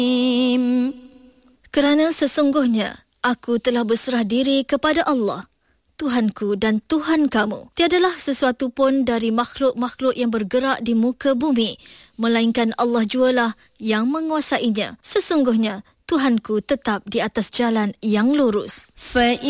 Kerana sesungguhnya aku telah berserah diri kepada Allah, Tuhanku dan Tuhan kamu. Tiadalah sesuatu pun dari makhluk-makhluk yang bergerak di muka bumi, melainkan Allah jualah yang menguasainya. Sesungguhnya Tuhanku tetap di atas jalan yang lurus.